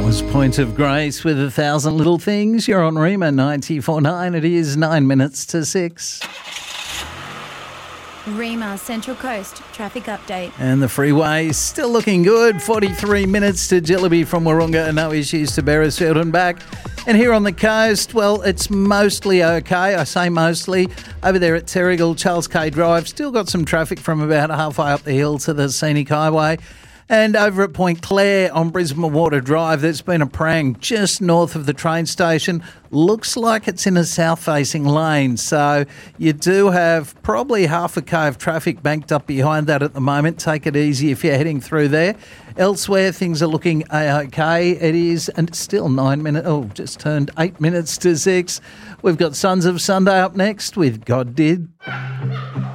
was Point of Grace with 1,000 Little Things. You're on Rima 94.9. It is 9 minutes to 6. Rima Central Coast traffic update. And the freeway still looking good. 43 minutes to Jillaby from Wahroonga and no issues to Beresfield and back. And here on the coast, well, it's mostly okay. I say mostly. Over there at Terrigal, Charles K Drive, still got some traffic from about halfway up the hill to the Scenic Highway. And over at Point Clare on Brisbane Water Drive, there's been a prang just north of the train station. Looks like it's in a south-facing lane. So you do have probably half a K of traffic banked up behind that at the moment. Take it easy if you're heading through there. Elsewhere, things are looking okay. It is, and it's still 9 minutes, just turned 8 minutes to 6. We've got Sons of Sunday up next with God Did.